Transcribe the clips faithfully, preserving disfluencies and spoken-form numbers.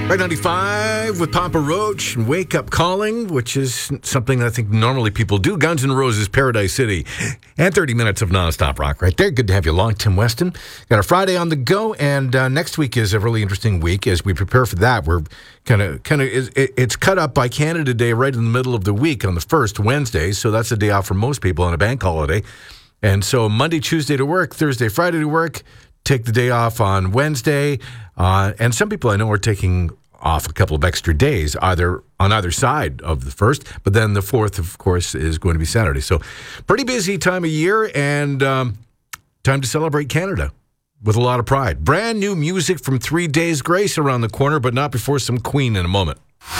Rock ninety-five with Papa Roach and Wake Up Calling, which is something I think normally people do. Guns N' Roses, Paradise City, and thirty minutes of nonstop rock right there. Good to have you along, Tim Weston. Got a Friday on the go, and uh, next week is a really interesting week. As we prepare for that, we're kind of, kind of, it, it's cut up by Canada Day right in the middle of the week on the first Wednesday, so that's a day off for most people on a bank holiday. And so Monday, Tuesday to work, Thursday, Friday to work, take the day off on Wednesday, uh, and some people I know are taking off a couple of extra days, either on either side of the first, but then the fourth, of course, is going to be Saturday. So pretty busy time of year, and um, time to celebrate Canada with a lot of pride. Brand new music from Three Days Grace around the corner, but not before some Queen in a moment.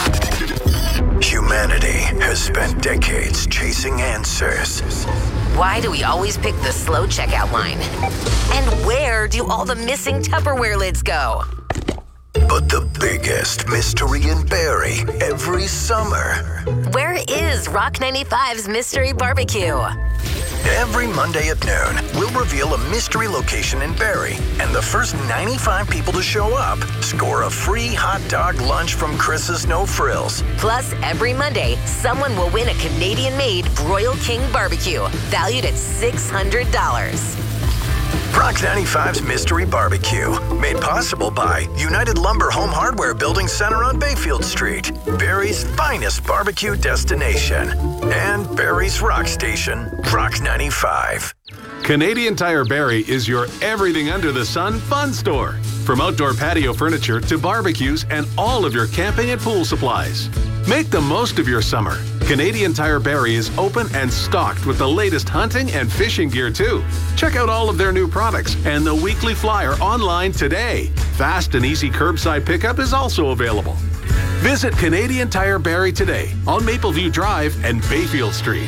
Humanity has spent decades chasing answers. Why do we always pick the slow checkout line? And where do all the missing Tupperware lids go? But the biggest mystery in Barrie every summer. Where is Rock ninety-five's Mystery Barbecue? Every Monday at noon, we'll reveal a mystery location in Barrie, and the first ninety-five people to show up score a free hot dog lunch from Chris's No Frills. Plus, every Monday, someone will win a Canadian-made Royal King Barbecue, valued at six hundred dollars. Rock ninety-five's Mystery Barbecue, made possible by United Lumber Home Hardware Building Center on Bayfield Street, Barrie's finest barbecue destination, and Barrie's rock station, Rock ninety-five. Canadian Tire Barrie is your everything under the sun fun store. From outdoor patio furniture to barbecues and all of your camping and pool supplies. Make the most of your summer. Canadian Tire Barrie is open and stocked with the latest hunting and fishing gear too. Check out all of their new products and the weekly flyer online today. Fast and easy curbside pickup is also available. Visit Canadian Tire Barrie today on Mapleview Drive and Bayfield Street.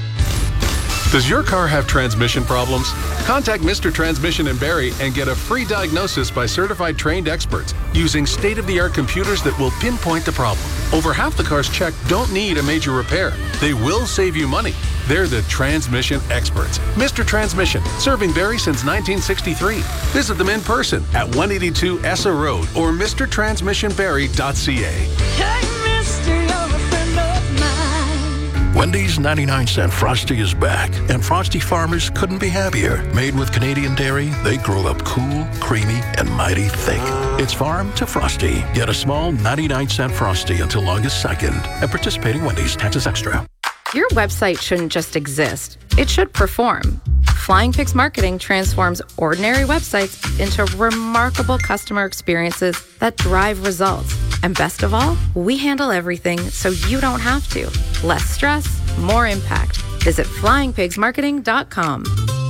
Does your car have transmission problems? Contact Mister Transmission in Barrie and get a free diagnosis by certified trained experts using state-of-the-art computers that will pinpoint the problem. Over half the cars checked don't need a major repair. They will save you money. They're the transmission experts. Mister Transmission, serving Barrie since nineteen sixty-three. Visit them in person at one eighty-two Essa Road or Mister Transmission Barrie dot C A. Hey, mister, you're a friend of mine. Wendy's ninety-nine cent Frosty is back, and Frosty farmers couldn't be happier. Made with Canadian dairy, they grow up cool, creamy, and mighty thick. It's farm to Frosty. Get a small ninety-nine cent Frosty until August second at participating Wendy's. Taxes extra. Your website shouldn't just exist. It should perform. Flying Pigs Marketing transforms ordinary websites into remarkable customer experiences that drive results. And best of all, we handle everything so you don't have to. Less stress, more impact. Visit flying pigs marketing dot com.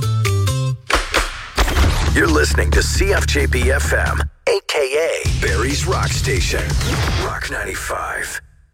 You're listening to C F J B F M, a k a. Barrie's Rock Station, Rock ninety-five.